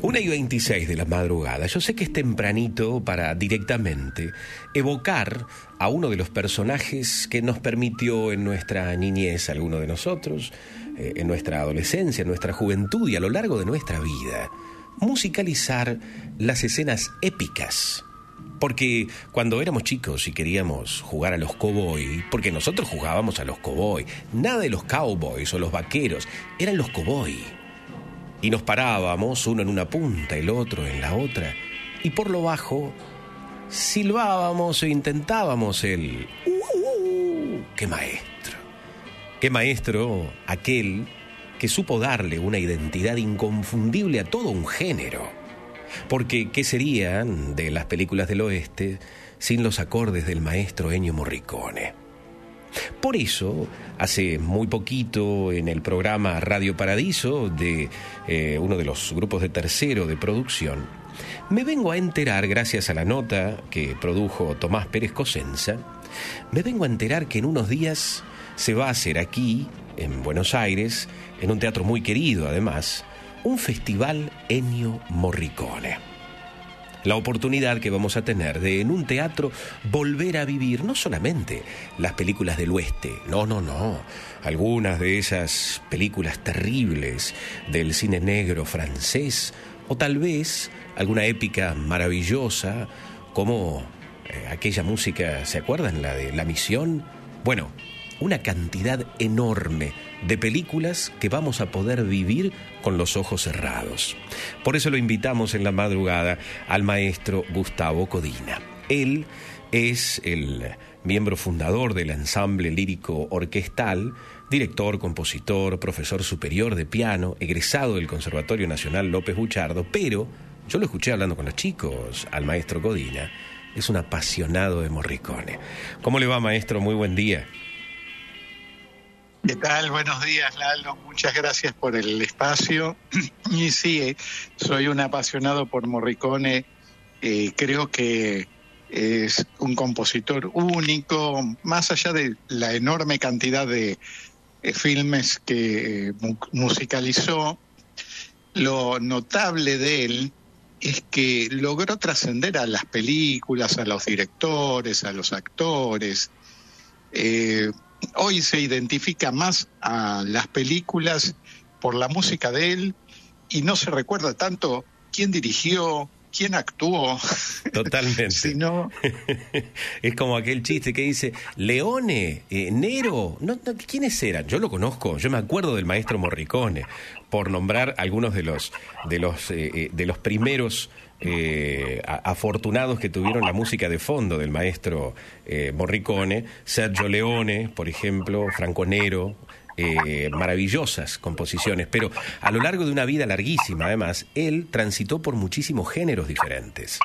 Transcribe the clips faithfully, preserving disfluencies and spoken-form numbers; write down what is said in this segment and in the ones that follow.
una y veintiséis de la madrugada. Yo sé que es tempranito para directamente evocar a uno de los personajes que nos permitió en nuestra niñez, alguno de nosotros, eh, en nuestra adolescencia, en nuestra juventud y a lo largo de nuestra vida, musicalizar las escenas épicas. Porque cuando éramos chicos y queríamos jugar a los cowboy, porque nosotros jugábamos a los cowboy, nada de los cowboys o los vaqueros, eran los cowboy. Y nos parábamos, uno en una punta, el otro en la otra, y por lo bajo silbábamos e intentábamos el ¡Uh! uh, uh ¡Qué maestro! ¡Qué maestro aquel que supo darle una identidad inconfundible a todo un género! Porque ¿qué serían de las películas del oeste sin los acordes del maestro Ennio Morricone? Por eso, hace muy poquito en el programa Radio Paradiso de eh, uno de los grupos de Tercero de producción, me vengo a enterar, gracias a la nota que produjo Tomás Pérez Cosenza, me vengo a enterar que en unos días se va a hacer aquí, en Buenos Aires, en un teatro muy querido además, un festival Ennio Morricone. La oportunidad que vamos a tener de en un teatro volver a vivir no solamente las películas del oeste, no, no, no, algunas de esas películas terribles del cine negro francés, o tal vez alguna épica maravillosa como eh, aquella música, ¿se acuerdan? La de La Misión. Bueno, una cantidad enorme de películas que vamos a poder vivir con los ojos cerrados. Por eso lo invitamos en la madrugada al maestro Gustavo Codina. Él es el miembro fundador del ensamble lírico orquestal, director, compositor, profesor superior de piano, egresado del Conservatorio Nacional López Buchardo, pero yo lo escuché hablando con los chicos, al maestro Codina, es un apasionado de Morricone. ¿Cómo le va, maestro? Muy buen día. ¿Qué tal? Buenos días, Lalo. Muchas gracias por el espacio. Y sí, soy un apasionado por Morricone. Eh, creo que es un compositor único, más allá de la enorme cantidad de eh, filmes que eh, mu- musicalizó. Lo notable de él es que logró trascender a las películas, a los directores, a los actores. Eh, Hoy se identifica más a las películas por la música de él y no se recuerda tanto quién dirigió, quién actuó. Totalmente. Sino... Es como aquel chiste que dice, Leone, eh, Nero, no, no, ¿quiénes eran? Yo lo conozco, yo me acuerdo del maestro Morricone, por nombrar algunos de los, de los, eh, de los primeros Eh, afortunados que tuvieron la música de fondo del maestro eh, Morricone, Sergio Leone, por ejemplo, Franco Nero, eh, maravillosas composiciones, pero a lo largo de una vida larguísima, además, él transitó por muchísimos géneros diferentes.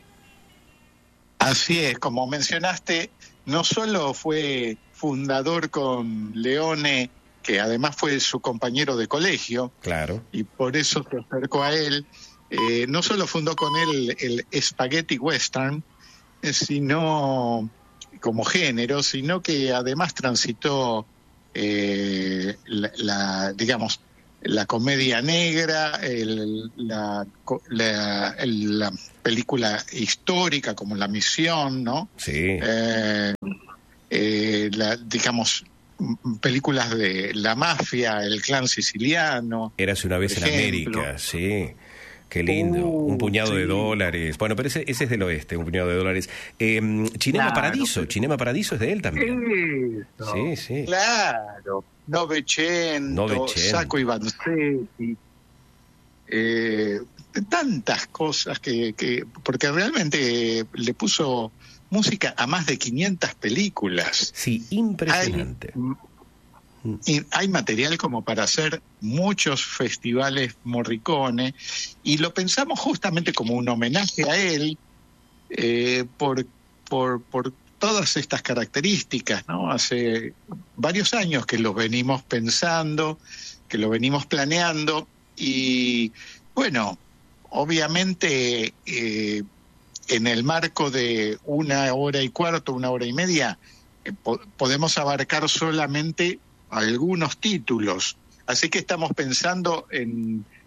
Así es, como mencionaste, no solo fue fundador con Leone, que además fue su compañero de colegio, claro, y por eso se acercó a él. Eh, no solo fundó con él el Spaghetti Western, eh, sino como género, sino que además transitó eh, la, la, digamos, la comedia negra, el, la, la, el, la película histórica como La Misión, ¿no? Sí. Eh, eh, la, digamos, películas de la mafia, el clan siciliano. Érase una vez en América, sí. Qué lindo, uh, un puñado sí. de dólares. Bueno, pero ese, ese es del oeste, un puñado de dólares. Eh, Cinema claro, Paradiso, pero... Cinema Paradiso es de él también. Eso. Sí, sí. Claro, Novecento, Novecento. Sacco y Vanzetti. Eh, tantas cosas que, que... Porque realmente le puso música a más de quinientas películas. Sí, impresionante. Hay, Y hay material como para hacer muchos festivales Morricone, y lo pensamos justamente como un homenaje a él eh, por, por, por todas estas características, ¿no? Hace varios años que lo venimos pensando, que lo venimos planeando, y bueno, obviamente eh, en el marco de una hora y cuarto, una hora y media, eh, po- podemos abarcar solamente algunos títulos, así que estamos pensando en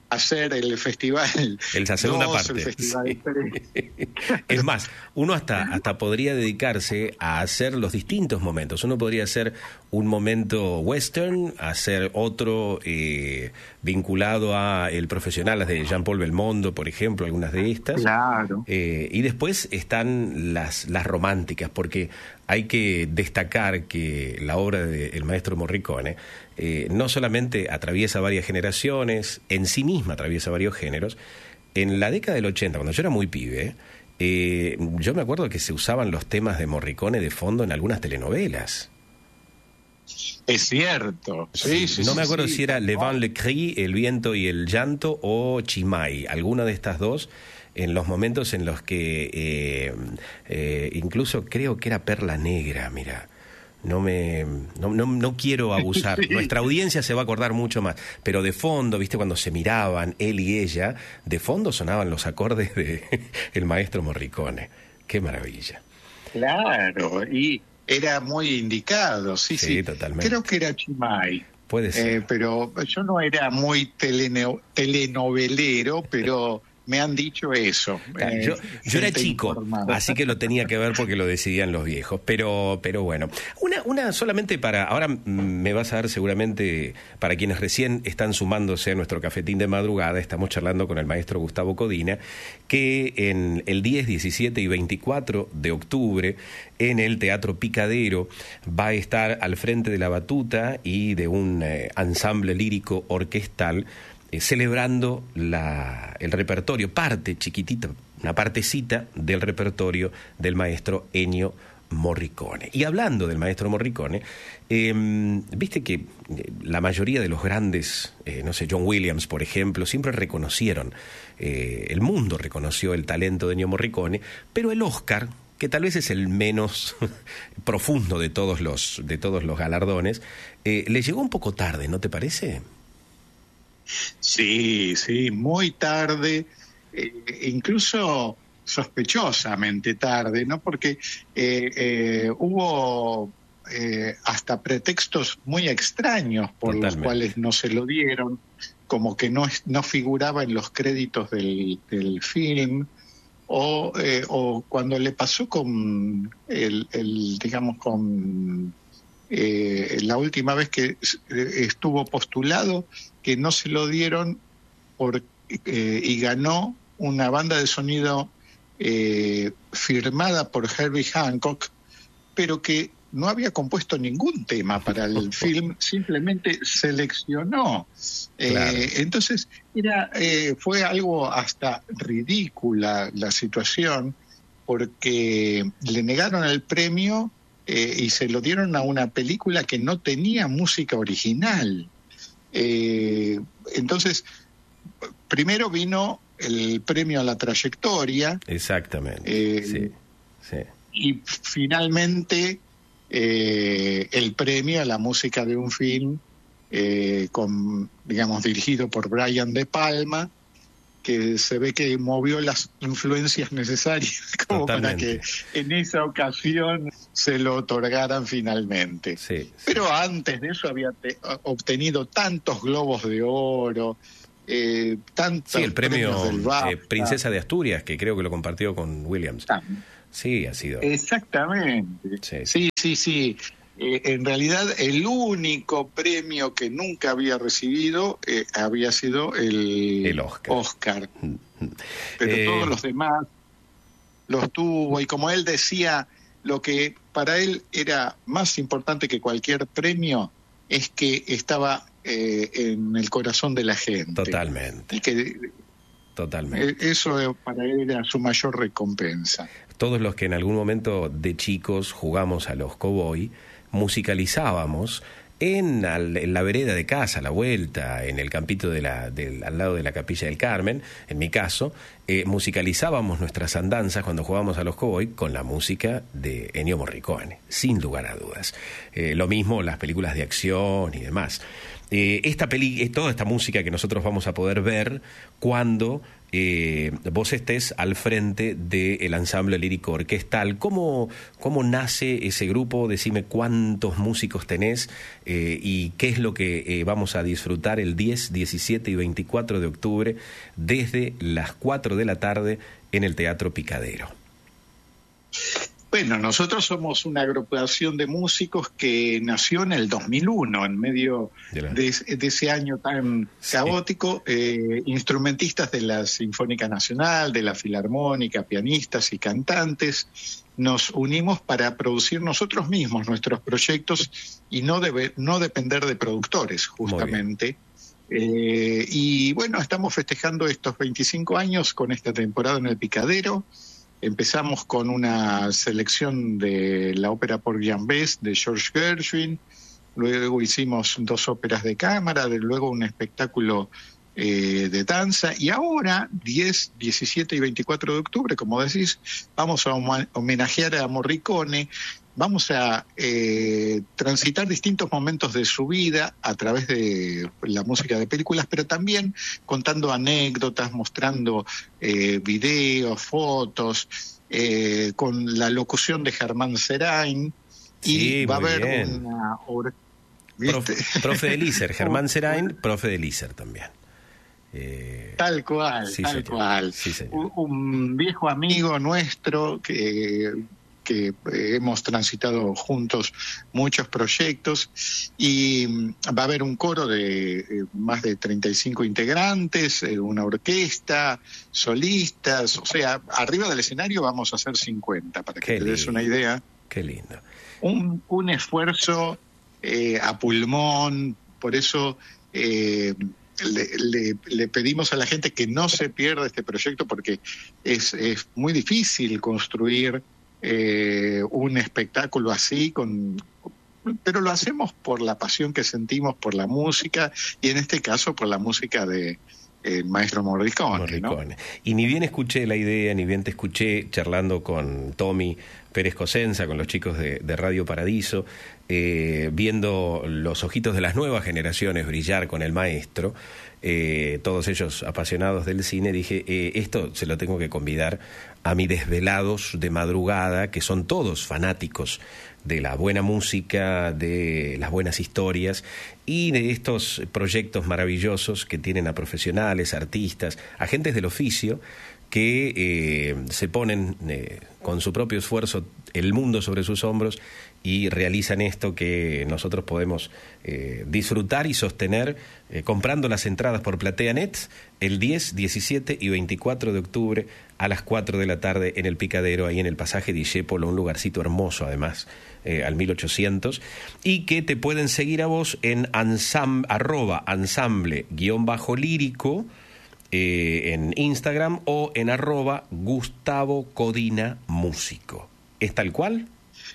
hacer el festival. La segunda dos, parte. El festival Sí. Es más, uno hasta, hasta podría dedicarse a hacer los distintos momentos. Uno podría hacer un momento western, hacer otro eh, vinculado a el profesional, las de Jean-Paul Belmondo, por ejemplo, algunas de estas. Claro. Eh, y después están las, las románticas, porque hay que destacar que la obra del maestro Morricone eh, no solamente atraviesa varias generaciones, en sí misma atraviesa varios géneros. En la década del ochenta, cuando yo era muy pibe, eh, yo me acuerdo que se usaban los temas de Morricone de fondo en algunas telenovelas. Es cierto. Sí, sí, no sí, me acuerdo sí. si era Le Vent le Cri, El viento y el llanto, o Chimay, alguna de estas dos, en los momentos en los que eh, eh, incluso creo que era Perla Negra, mira. No me no, no, no quiero abusar. Sí. Nuestra audiencia se va a acordar mucho más. Pero de fondo, viste, cuando se miraban él y ella, de fondo sonaban los acordes de el maestro Morricone. Qué maravilla. Claro, y era muy indicado, sí, sí. Sí, totalmente. Creo que era Chimay. Puede ser. Eh, pero yo no era muy teleno, telenovelero, pero me han dicho eso. Eh, yo, yo era chico, informada. Así que lo tenía que ver porque lo decidían los viejos. Pero, pero bueno, una, una solamente para, ahora me vas a dar seguramente, para quienes recién están sumándose a nuestro cafetín de madrugada, estamos charlando con el maestro Gustavo Codina, que en el diez, diecisiete y veinticuatro de octubre, en el Teatro Picadero, va a estar al frente de la batuta y de un eh, ensamble lírico orquestal, Eh, celebrando la, el repertorio, parte chiquitita, una partecita del repertorio del maestro Ennio Morricone. Y hablando del maestro Morricone, eh, viste que la mayoría de los grandes, eh, no sé, John Williams, por ejemplo, siempre reconocieron, eh, el mundo reconoció el talento de Ennio Morricone, pero el Oscar, que tal vez es el menos profundo de todos los, de todos los galardones, eh, le llegó un poco tarde, ¿no te parece? Sí, sí, muy tarde, eh, incluso sospechosamente tarde, ¿no? Porque eh, eh, hubo eh, hasta pretextos muy extraños por Totalmente. Los cuales no se lo dieron, como que no, no figuraba en los créditos del, del film, o, eh, o cuando le pasó con el, el digamos, con eh, la última vez que estuvo postulado, que no se lo dieron por, eh, y ganó una banda de sonido eh, firmada por Herbie Hancock, pero que no había compuesto ningún tema para el film, simplemente seleccionó. Claro. Eh, entonces era eh, fue algo hasta ridícula la situación, porque le negaron el premio eh, y se lo dieron a una película que no tenía música original. Eh, entonces, primero vino el premio a la trayectoria. Exactamente. Eh, sí, sí. Y finalmente eh, el premio a la música de un film, eh, con, digamos, dirigido por Brian De Palma, que se ve que movió las influencias necesarias como Totalmente. Para que en esa ocasión se lo otorgaran finalmente. Sí, sí. Pero antes de eso había te, obtenido tantos Globos de Oro, eh, tantos sí, el premio del BAFTA. eh, Princesa de Asturias, que creo que lo compartió con Williams. También. Sí, ha sido. Exactamente. Sí, sí, sí. sí. Eh, en realidad el único premio que nunca había recibido eh, había sido el, el Oscar. Oscar. Pero eh... todos los demás los tuvo, y como él decía, lo que para él era más importante que cualquier premio es que estaba eh, en el corazón de la gente. Totalmente. Y que Totalmente. Eso para él era su mayor recompensa. Todos los que en algún momento de chicos jugamos a los cowboy, musicalizábamos en, al, en la vereda de casa, a la vuelta, en el campito de la, del, al lado de la Capilla del Carmen, en mi caso, eh, musicalizábamos nuestras andanzas cuando jugábamos a los cowboy con la música de Ennio Morricone, sin lugar a dudas. Eh, lo mismo las películas de acción y demás. eh, esta peli, toda esta música que nosotros vamos a poder ver cuando eh, vos estés al frente del ensamble lírico orquestal. ¿Cómo, cómo nace ese grupo? Decime cuántos músicos tenés eh, y qué es lo que eh, vamos a disfrutar el diez, diecisiete y veinticuatro de octubre desde las cuatro de la tarde en el Teatro Picadero. Bueno, nosotros somos una agrupación de músicos que nació en el dos mil uno, en medio de, la... de, de ese año tan caótico, sí. eh, instrumentistas de la Sinfónica Nacional, de la Filarmónica, pianistas y cantantes, nos unimos para producir nosotros mismos nuestros proyectos y no, debe, no depender de productores, justamente. Eh, y bueno, estamos festejando estos veinticinco años con esta temporada en el Picadero. Empezamos con una selección de la ópera Porgy and Bess de George Gershwin, luego hicimos dos óperas de cámara, de, luego un espectáculo eh, de danza, y ahora, diez, diecisiete y veinticuatro de octubre, como decís, vamos a homenajear a Morricone. Vamos a eh, transitar distintos momentos de su vida a través de la música de películas, pero también contando anécdotas, mostrando eh, videos, fotos, eh, con la locución de Germán Serain. Sí, y va a haber bien. una obra. Profe, profe de Lícer, Germán Serain, profe de Lícer también. Eh, tal cual, sí, tal señor. cual. Sí, señor. Un, un viejo amigo nuestro que... que hemos transitado juntos muchos proyectos, y va a haber un coro de eh, más de treinta y cinco integrantes, eh, una orquesta, solistas, o sea, arriba del escenario vamos a hacer cincuenta, para que Qué te lindo. des una idea. Qué lindo. Un, un esfuerzo eh, a pulmón, por eso... Eh, Le, le, le pedimos a la gente que no se pierda este proyecto, porque es, es muy difícil construir eh, un espectáculo así, con, pero lo hacemos por la pasión que sentimos por la música, y en este caso por la música de el maestro Morricone, Morricone. ¿no? Y ni bien escuché la idea, ni bien te escuché charlando con Tommy Pérez Cosenza, con los chicos de, de Radio Paradiso, eh, viendo los ojitos de las nuevas generaciones brillar con el maestro, eh, todos ellos apasionados del cine, dije, eh, esto se lo tengo que convidar a mis desvelados de madrugada, que son todos fanáticos de la buena música, de las buenas historias y de estos proyectos maravillosos que tienen a profesionales, artistas, agentes del oficio que eh, se ponen eh, con su propio esfuerzo el mundo sobre sus hombros y realizan esto que nosotros podemos eh, disfrutar y sostener eh, comprando las entradas por PlateaNet el diez, diecisiete y veinticuatro de octubre a las cuatro de la tarde en el Picadero, ahí en el pasaje Discépolo, un lugarcito hermoso además, eh, al mil ochocientos, y que te pueden seguir a vos en ansam, arroba ensamble guión bajo lírico eh, en Instagram o en arroba Gustavo Codina Músico. ¿Es tal cual?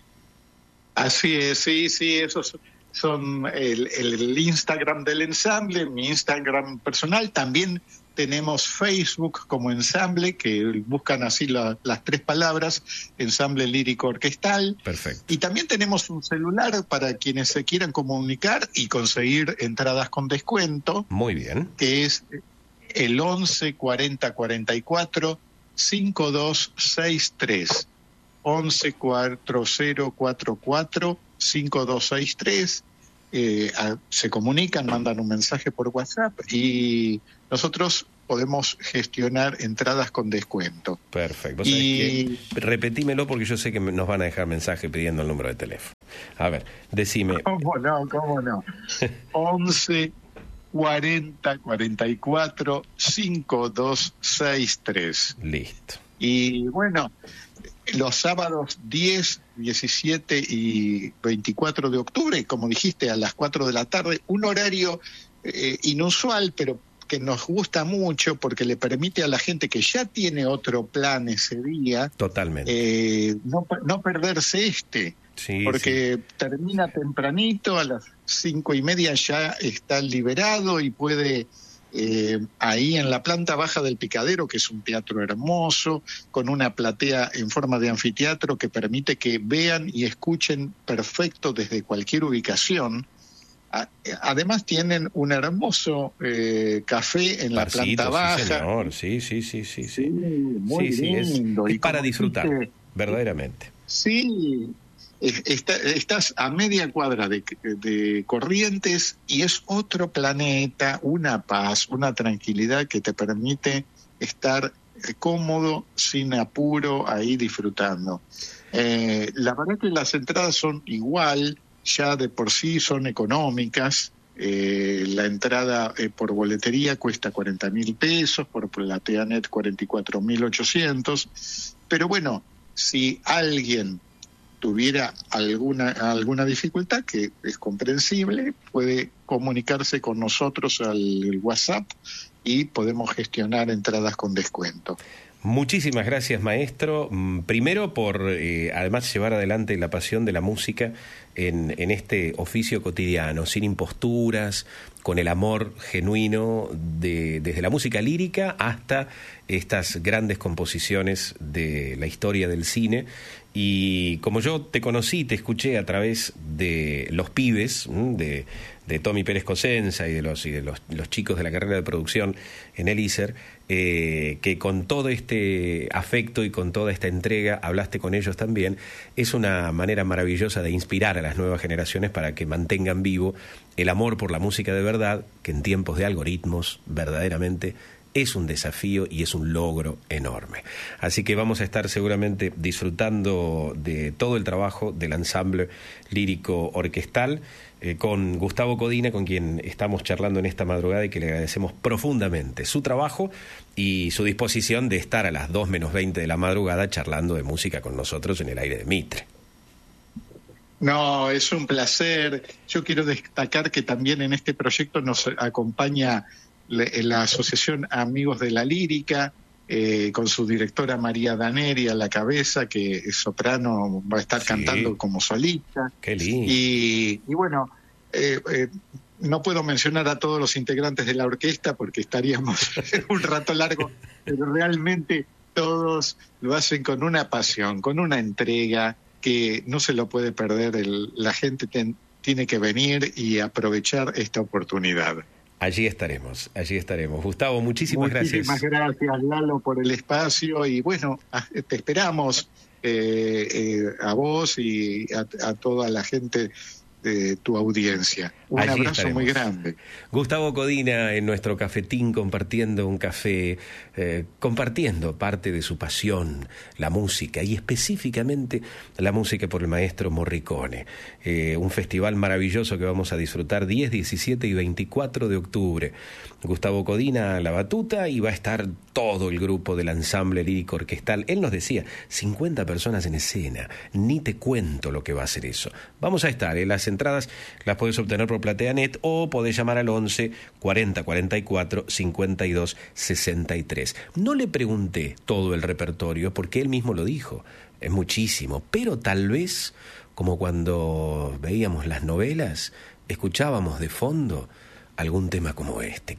Así es, sí, sí, esos son el, el Instagram del ensamble, mi Instagram personal. También tenemos Facebook como ensamble, que buscan así la, las tres palabras, ensamble lírico orquestal. Perfecto. Y también tenemos un celular para quienes se quieran comunicar y conseguir entradas con descuento. Muy bien. Que es el once cuarenta cuarenta y cuatro cincuenta y dos sesenta y tres. once cuarenta cuarenta y cuatro cincuenta y dos sesenta y tres. Eh, a, se comunican, mandan un mensaje por WhatsApp y nosotros podemos gestionar entradas con descuento. Perfecto. Y... Que, repetímelo porque yo sé que nos van a dejar mensaje pidiendo el número de teléfono. A ver, decime. ¿Cómo no? ¿Cómo no? once cuarenta cuarenta y cuatro cincuenta y dos sesenta y tres. Listo. Y bueno, los sábados diez, diecisiete y veinticuatro de octubre, como dijiste, a las cuatro de la tarde, un horario eh, inusual, pero que nos gusta mucho porque le permite a la gente que ya tiene otro plan ese día, totalmente, eh, no, no perderse este, sí, porque sí. termina tempranito, a las cinco y media ya está liberado y puede... Eh, ahí en la planta baja del Picadero, que es un teatro hermoso, con una platea en forma de anfiteatro que permite que vean y escuchen perfecto desde cualquier ubicación. Además tienen un hermoso eh, café en Barcito, la planta baja. Sí, señor. Sí, sí, sí, sí, sí. Sí, muy sí, lindo. Sí, es, y es para disfrutar, dice, verdaderamente. Sí, está, estás a media cuadra de, de Corrientes y es otro planeta, una paz, una tranquilidad que te permite estar cómodo, sin apuro, ahí disfrutando. Eh, la verdad que las entradas son igual, ya de por sí son económicas. Eh, la entrada eh, por boletería cuesta cuarenta mil pesos, por PlateaNet cuarenta y cuatro mil ochocientos, pero bueno, si alguien tuviera alguna alguna dificultad, que es comprensible, puede comunicarse con nosotros al WhatsApp y podemos gestionar entradas con descuento. Muchísimas gracias, maestro. Primero por, eh, además, llevar adelante la pasión de la música en, en este oficio cotidiano, sin imposturas, con el amor genuino de, desde la música lírica hasta estas grandes composiciones de la historia del cine. Y como yo te conocí, te escuché a través de Los Pibes, de, de Tommy Pérez Cosenza y de los y de los, los chicos de la carrera de producción en el I S E R, eh, que con todo este afecto y con toda esta entrega hablaste con ellos también, es una manera maravillosa de inspirar a las nuevas generaciones para que mantengan vivo el amor por la música de verdad, que en tiempos de algoritmos verdaderamente es un desafío y es un logro enorme. Así que vamos a estar seguramente disfrutando de todo el trabajo del ensamble lírico orquestal eh, con Gustavo Codina, con quien estamos charlando en esta madrugada y que le agradecemos profundamente su trabajo y su disposición de estar a las dos menos veinte de la madrugada charlando de música con nosotros en el aire de Mitre. No, es un placer. Yo quiero destacar que también en este proyecto nos acompaña la Asociación Amigos de la Lírica, eh, con su directora María Daneri a la cabeza, que es soprano, va a estar sí. cantando como solista. Qué lindo. Y, y bueno, eh, eh, no puedo mencionar a todos los integrantes de la orquesta porque estaríamos un rato largo, pero realmente todos lo hacen con una pasión, con una entrega que no se lo puede perder. El, la gente ten, tiene que venir y aprovechar esta oportunidad. Allí estaremos, allí estaremos. Gustavo, muchísimas, muchísimas gracias. Muchísimas gracias, Lalo, por el espacio y bueno, te esperamos eh, eh, a vos y a, a toda la gente de tu audiencia. Un allí abrazo estaremos. Muy grande. Gustavo Codina en nuestro cafetín compartiendo un café, eh, compartiendo parte de su pasión, la música y específicamente la música por el maestro Morricone. Eh, un festival maravilloso que vamos a disfrutar diez, diecisiete y veinticuatro de octubre. Gustavo Codina a la batuta y va a estar todo el grupo del ensamble lírico orquestal. Él nos decía, cincuenta personas en escena, ni te cuento lo que va a ser eso. Vamos a estar, ¿eh? Las entradas las podés obtener por PlateaNet o podés llamar al once cuarenta cuarenta y cuatro cincuenta y dos sesenta y tres. No le pregunté todo el repertorio porque él mismo lo dijo, es muchísimo, pero tal vez como cuando veíamos las novelas, escuchábamos de fondo algún tema como este.